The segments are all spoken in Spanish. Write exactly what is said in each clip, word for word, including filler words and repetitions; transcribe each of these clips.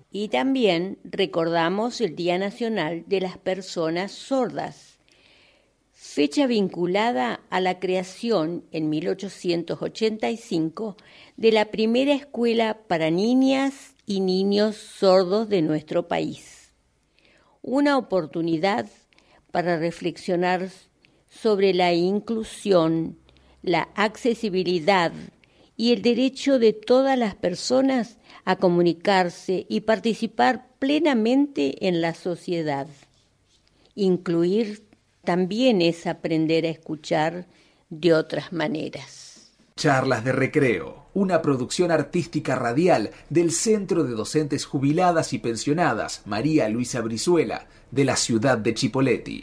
Y también recordamos el Día Nacional de las Personas Sordas, fecha vinculada a la creación en mil ochocientos ochenta y cinco de la primera escuela para niñas y niños sordos de nuestro país. Una oportunidad para reflexionar sobre la inclusión, la accesibilidad y el derecho de todas las personas a comunicarse y participar plenamente en la sociedad. Incluir también es aprender a escuchar de otras maneras. Charlas de Recreo, una producción artística radial del Centro de Docentes Jubiladas y Pensionadas María Luisa Brizuela, de la ciudad de Chipoleti.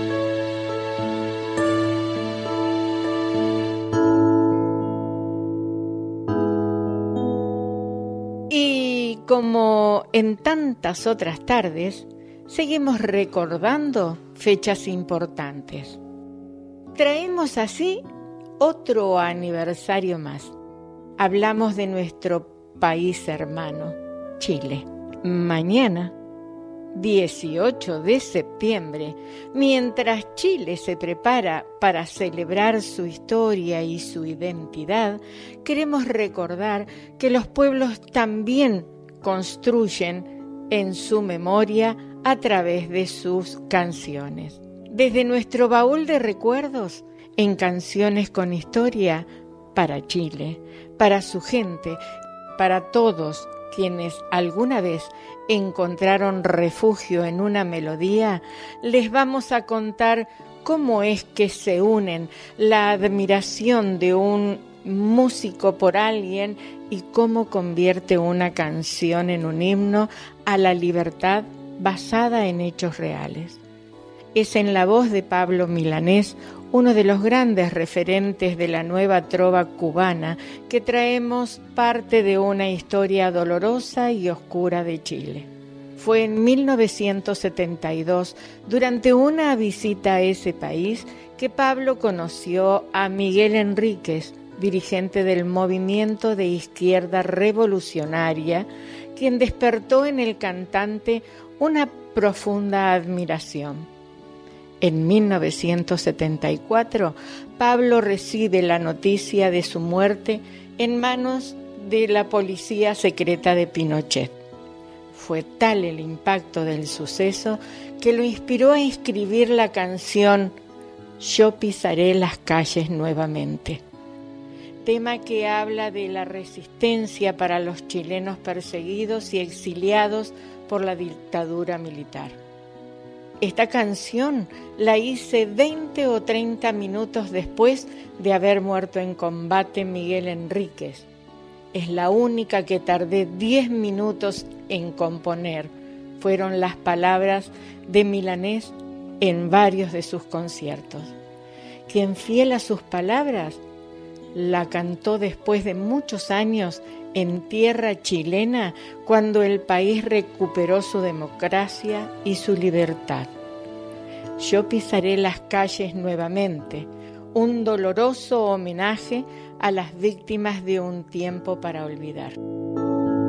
Y como en tantas otras tardes, seguimos recordando fechas importantes. Traemos así otro aniversario más. Hablamos de nuestro país hermano, Chile. Mañana, dieciocho de septiembre, mientras Chile se prepara para celebrar su historia y su identidad, queremos recordar que los pueblos también construyen en su memoria a través de sus canciones. Desde nuestro baúl de recuerdos, en Canciones con Historia, para Chile, para su gente, para todos quienes alguna vez encontraron refugio en una melodía, les vamos a contar cómo es que se unen la admiración de un músico por alguien y cómo convierte una canción en un himno a la libertad basada en hechos reales. Es en la voz de Pablo Milanés, uno de los grandes referentes de la nueva trova cubana, que traemos parte de una historia dolorosa y oscura de Chile. Fue en mil novecientos setenta y dos, durante una visita a ese país, que Pablo conoció a Miguel Enríquez, dirigente del movimiento de izquierda revolucionaria, quien despertó en el cantante una profunda admiración. En mil novecientos setenta y cuatro, Pablo recibe la noticia de su muerte en manos de la policía secreta de Pinochet. Fue tal el impacto del suceso que lo inspiró a escribir la canción Yo pisaré las calles nuevamente, tema que habla de la resistencia para los chilenos perseguidos y exiliados por la dictadura militar. Esta canción la hice veinte o treinta minutos después de haber muerto en combate Miguel Enríquez. Es la única que tardé diez minutos en componer. Fueron las palabras de Milanés en varios de sus conciertos. Quien, fiel a sus palabras, la cantó después de muchos años en tierra chilena, cuando el país recuperó su democracia y su libertad. Yo pisaré las calles nuevamente, un doloroso homenaje a las víctimas de un tiempo para olvidar.